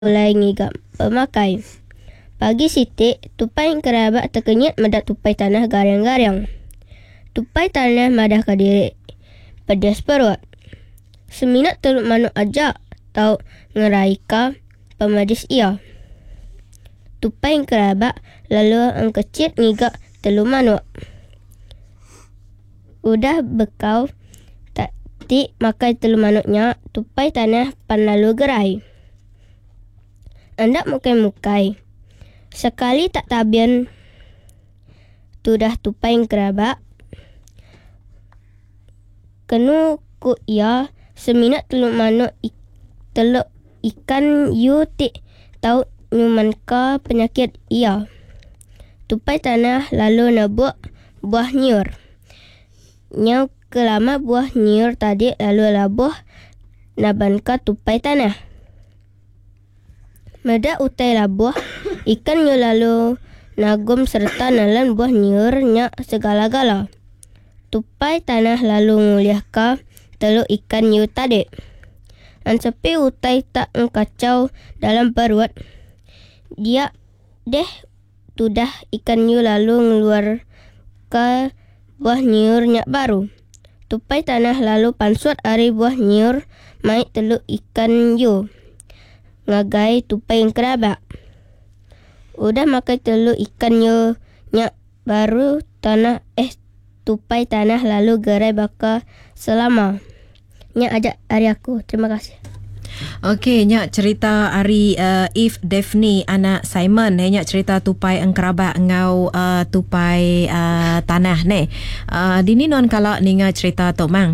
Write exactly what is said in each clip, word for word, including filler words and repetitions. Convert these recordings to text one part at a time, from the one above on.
mulai ngigap pemakai. Pagi sitik, tupai kerabat terkenyit medak tupai tanah garang-garang. Tupai tanah madah kadiri, pedas perut. Seminat teluk manuk ajak, tau ngeraika pemadis ia. Tupai kerabat lalu angkecit ngigap teluk manuk. Udah bekau, tak tik makai teluk manuknya, tupai tanah pan lalu gerai. Andak mukai-mukai. Sekali tak tabian, tudah tupai kerabat. Kenu ku ia seminat teluk manuk ik, teluk ikan yu tik tau nyuman ka penyakit ia. Tupai tanah lalu nebuk buah nyur. Nyau kelama buah nyur tadi lalu labuh naban ka tupai tanah. Medak utai labuh, ikan yu lalu nagum serta nalan buah nyur nyak segala-gala. Tupai tanah lalu nguliah ka teluk ikan yu tadi. Ansepi utai tak ngkacau dalam perut. Dia deh tudah ikan yu lalu ngeluar ke buah nyur nyak baru. Tupai tanah lalu pansut ari buah nyur mai teluk ikan yu. Ngagai tupai kerabat. Udah makai teluk ikan yu nyak baru tanah eh tupai tanah lalu gerai baka selama. Nyak ajak hari aku. Terima kasih. Okey, nyak cerita hari uh, If Daphne anak Simon. Eh, nyak cerita tupai engkerabat ngau uh, tupai uh, tanah ne. Uh, dini non kalau ninga cerita Tok Mang.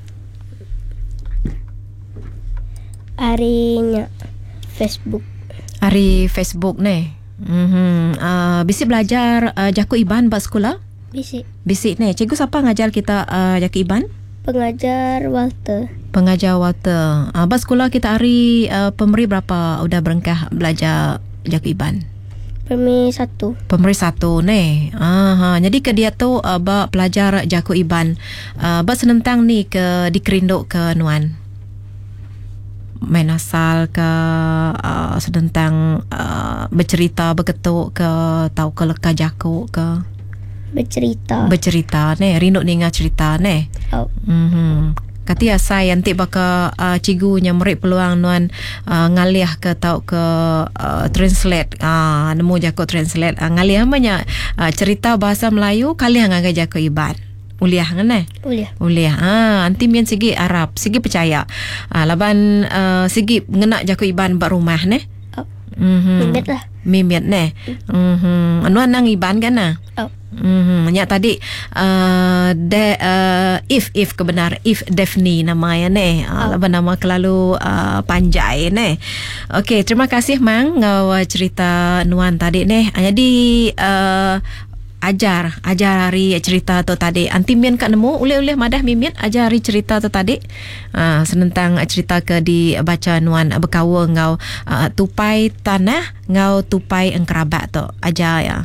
Hari nyak Facebook. Hari Facebook ne. Mhm. Uh, bisi belajar uh, jaku iban ba sekolah? Bisik. Bisi ne. Cikgu siapa ngajar kita uh, jaku iban? Pengajar Walter. Pengajar Walter. Uh, ba sekolah kita hari uh, pemberi berapa udah berengkah belajar jaku iban? Pemeri satu. Pemeri satu ne. Aha. Jadi ke dia tu uh, ba pelajar jaku iban. Uh, ba senentang ni ke dikerinduk ke Nuan. Main asal ke uh, sedentang uh, bercerita berketuk ke tahu ke leka jaku ke Bercerita. bercerita ne rindu ninga cerita ne. Oh. Mhm. Kati asai nanti baka uh, cigu nyamrik peluang Nuan uh, ngalih ke tahu ke uh, translate ah uh, nemu jaku translate uh, ngalih amanya uh, cerita bahasa Melayu kali ngagai jaku iban. Uliah ngene? Uliah. Uliah. Ah, anti mien segi Arab, segi percaya. Ah, laban uh, segi ngena jaku iban bak rumah ne. Oh. Mhm. Mimet lah. Mimet ne. Mhm. Anu nang iban kan nah. Oh. Mhm. Nya tadi uh, de uh, if if kebenar if Daphne namanya ne. Ah, Oh. laban nama kelalu uh, panjai ne. Okey, terima kasih Mang ngau cerita Nuan tadi ne. Ah, jadi uh, ajar ajar hari cerita tu tadi anti mien kat nemu uleh-uleh madah mimin ajar hari cerita tu tadi uh, senentang cerita ke dibaca Nuan berkawa ngau uh, tupai tanah ngau tupai engkerabat tu ajar ya.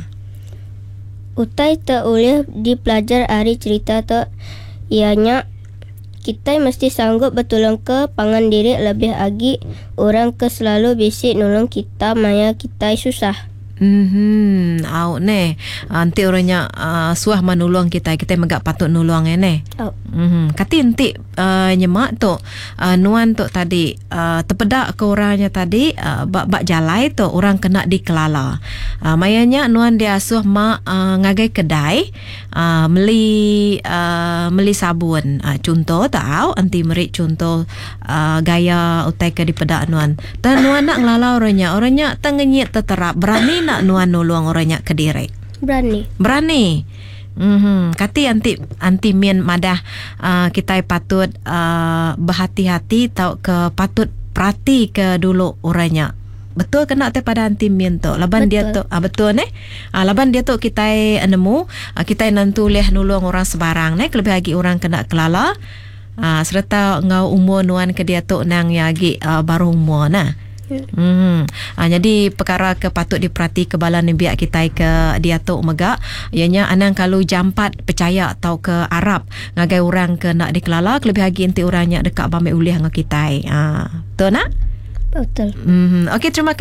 Utai tak boleh dipelajar hari cerita tu. Ianya kita mesti sanggup bertolong ke pangan diri lebih lagi orang ke selalu bisik nolong kita maya kita susah. Mhm, au ne. Anti orangnya uh, suah menolong kita, kita megak patut nolong ne. Oh. Mhm. Kati nanti uh, nyemak tu uh, Nuan tu tadi uh, terpedak ke orangnya tadi uh, bak bak jalai tu orang kena dikelala. Uh, mayanya Nuan dia asuh mak uh, ngagai kedai uh, meli uh, meli sabun. Uh, contoh tahu anti merik contoh uh, gaya utai ke dipedak Nuan. Dan Nuan nak ngelala orangnya, orangnya tengenyit terterap berani nak Nuan nolong orangnya ke diri. Berani. Berani. Mhm. Kati anti anti mien madah uh, kita patut uh, berhati-hati tau ke patut perhati ke dulu orangnya. Betul kena te pada anti mien tu. Laban betul. Dia tu ah betul ne. Ah laban dia tu kita nemu ah, kita nantu leh nolong orang sebarang ne lebih lagi orang kena kelala. Ah serta ngau umur Nuan ke dia tu nang yagi uh, baru umur nah. Hmm. Ah, jadi perkara ke patut diperhati kebalan biak kita ke dia tu megak ianya anang kalau jampat percaya atau ke Arab ngagai orang ke nak dikelala lebih lagi enti orangnya dekat bamai ulih dengan kita. Ah, betul nak? Betul. Hmm. Okey, terima